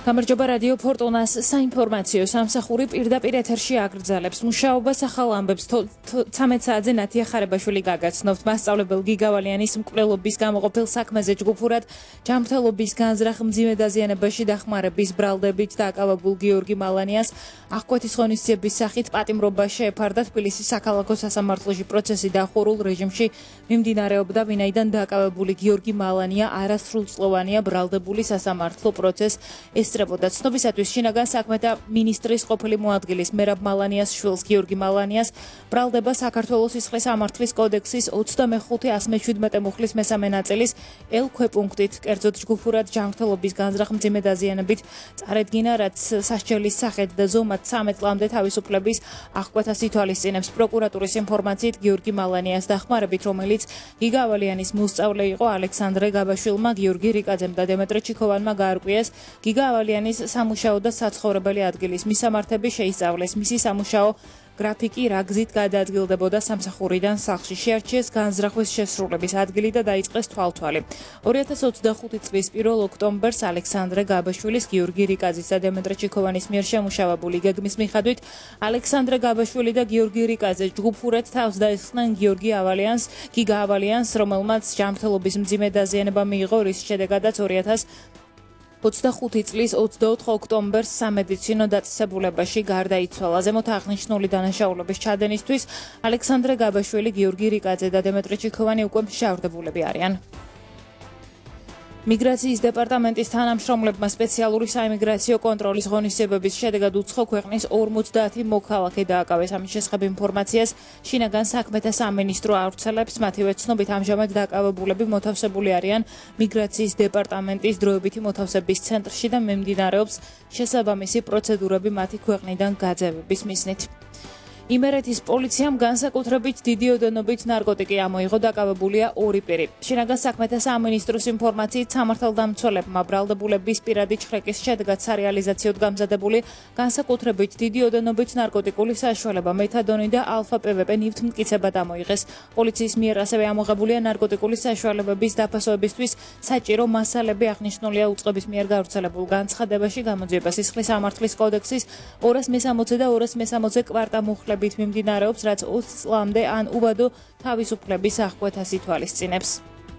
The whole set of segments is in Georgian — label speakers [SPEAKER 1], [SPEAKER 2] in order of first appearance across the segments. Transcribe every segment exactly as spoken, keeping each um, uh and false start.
[SPEAKER 1] გამარჯობა რადიო ფორტუნას საინფორმაციო სამსახური პირდაპირ ეთერში აგრძელებს მუშაობას ახალ ამბებს ცამეტ საათზე ნათია ხარებაშვილი გაგაცნობთ მასწავლებელ გიგავალიანის მკვლელობის გამოყოფილ საქმეზე ჯგუფურად ჯანმრთელობის განზრახ მძიმე დაზიანებაში დახმარების ბრალდებით დაკავებულ გიორგი მალანიას აღკვეთის ღონისძიების სახით პატიმრობა შეეფარდა თბილისის საქალაქო სასამართლოში პროცესი დახურულ რეჟიმში მიმდინარეობდა ვინაიდან დაკავებული გიორგი მალანია არასრულწლოვანია ბრალდებული სასამართლო პროცესს ესწრებოდა ცნობისათვის შინაგან საქმეთა მინისტრის ყოფილი მოადგილის მერაბ მალანიას შვილს გიორგი მალანიას ბრალდება საქართველოს სისხლის სამართლის კოდექსის ოცდამეხუთე ასი მეჩვიდმეტე მუხლის მესამე ნაწილის ელ ქვეპუნქტით კერძოდ ჯგუფურად ჯანმრთელობის განზრახ მძიმე დაზიანებით წარედგინა რაც სასჯელის სახედ და ზომად ცამეტ წლამდე თავისუფლების აღკვეთას ითვალისწინებს პროკურატურის ინფორმაციით გიორგი მალანიას დახმარებით რომელიც გიგავალიანის მოსწავლე იყო ალექსანდრე გაბაშვილმა გიორგი რიკაძემ და დემეტრე ჩიქოვანმა გაარკვიეს გიგავალიანის სამუშაო და საცხოვრებელი ადგილის მისამართები შეისწავლეს მისი სამუშაო გრაფიკი რა გზით გადაადგილდებოდა სამსახურიდან სახლში შეარჩიეს განზრახვის შესრულების ადგილი და დაიწყეს თვალთვალი ორი ათას ოცდახუთი წლის პირველ ოქტომბერს ალექსანდრე გაბაშვილის გიორგი რიკაძის და დემეტრე ჩიქოვანის მიერ შემუშავებული გეგმის მიხედვით ალექსანდრე გაბაშვილი და გიორგი რიკაძე ჯგუფურად თავს დაესხნენ გიორგი ავალიანს გიგაავალიანს რომელმაც ჯანმრთელობის მძიმე დაზიანება მიიღო რის შედეგადაც ორი ათას ოცდახუთი წლის ოცდაოთხ ოქტომბერს სამედიცინო დაწესებულებაში გარდაიცვალა. ზემოთ აღნიშნული დანაშაულების ჩადენისთვის ალექსანდრე გაბაშვილი, გიორგი რიკაძე და დემეტრე ჩიქოვანი უკვე მშავრდებულები არიან. მიგრაციის დეპარტამენტის თანამშრომლებმა სპეციალური საიმიგრაციო კონტროლის ღონისძიებების შედეგად უცხო ქვეყნის ორმოცდაათი მოქალაქე დააკავეს. ამის შესახებ ინფორმაციას შინაგან საქმეთა სამინისტრო ავრცელებს. მათივე ცნობით ამჟამად დაკავებულები მოთავსებული არიან მიგრაციის დეპარტამენტის დროებითი მოთავსების ცენტრში და მიმდინარეობს შესაბამისი პროცედურები მათი ქვეყნიდან გაძევების მიზნით. იმერეთის პოლიციამ განსაკუთრებით დიდი ოდენობით ნარკოტიკი ამოიღო დაკავებულია ორი პირი. შინაგან საქმეთა სამინისტროს ინფორმაციით სამართალდამცველებმა ბრალდებულების პირადი ჩხრეკის შედეგად სარეალიზაციოდ გამზადებული განსაკუთრებით დიდი ოდენობით ნარკოტიკული საშუალება მეთადონი და ალფა-პევეპე ნივთმტკიცებად ამოიღეს. პოლიციის მიერ ასევე ამოღებულია ნარკოტიკული საშუალებების დაფასოებისთვის საჭირო მასალები აღნიშნულია უწყების მიერ გავრცელებულ განცხადებაში გამოძიება სისხლის სამართლის კოდექსის ორას მესამოცე და ორას მესამოცე კვარტა მუხლებით მიმდინარეობს, რაც ოცი წლამდე ან უბადო თავისუფლების აღკვეთას ითვალისწინებს.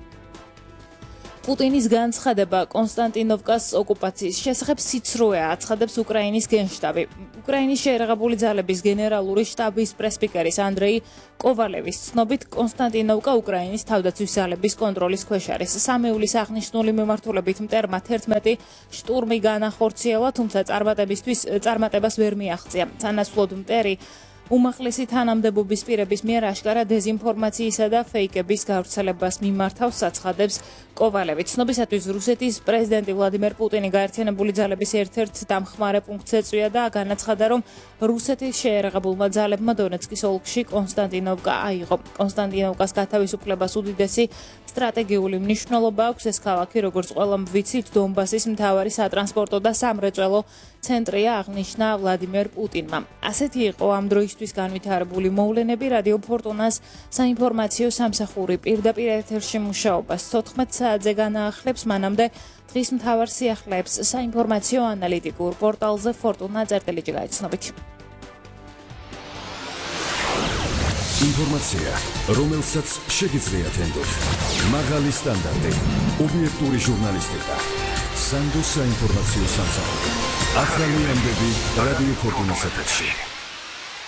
[SPEAKER 1] პუტინის განცხადება კონსტანტინოვკას ოკუპაციის შესახებ სიცრუეა აცხადებს უკრაინის გენშტაბი. უკრაინის შეერაღებული ძალების გენერალური შტაბის პრესპიკერის ანდრეი კოვალევის ცნობით კონსტანტინოვკა უკრაინის თავდაცვის ძალების კონტროლის ქვეშ არის. სამეულის აღნიშნული მიმართულებით მტერმა თერთმეტი შტურმი განახორციელა, თუმცა წარმატებისთვის წარმატებას ვერ მიაღწია. სანაცვლოდ მტერი უმაღლესი თანამდებობის პირების მიერ აშკარა დეზინფორმაციისა და ფეიკების გავრცელებას მიმართავს აცხადებს კოვალევი. ცნობისათვის რუსეთის პრეზიდენტი ვლადიმერ პუტინი გაერთიანებული ძალების ერთ-ერთ დამხმარე პუნქტს ეწვია და განაცხადა, რომ რუსეთის შეერაღებულმა ძალებმა დონეცკის ოლქში კონსტანტინოვკა აიღო. კონსტანტინოვკას გათავისუფლებას უდიდესი სტრატეგიული მნიშვნელობა აქვს. ეს ქალაქი, როგორც ყველამ ვიცით, დონბასის მთავარი სატრანსპორტო და სამრეწველო ცენტრია, აღნიშნა ვლადიმერ პუტინმა. ასეთი იყო ამ დროისთვის განვითარებული მოვლენები. რადიო ფორტუნას საინფორმაციო სამსახური პირდაპირ ეთერში მუშაობას თოთხმეტ საათზე განაახლებს. მანამდე დღის მთავარ სიახლეებს საინფორმაციო ანალიტიკურ პორტალზე ფორტუნა წერტილიჯი გაიცნობით.
[SPEAKER 2] ინფორმაცია, რომელსაც შეგიძლიათ ენდოთ. მაღალი სტანდარტი, ობიექტური ჟურნალისტიკა. სანდო საინფორმაციო სამსახური. ახალი ამბები რადიო ფორტუნას ეთერში.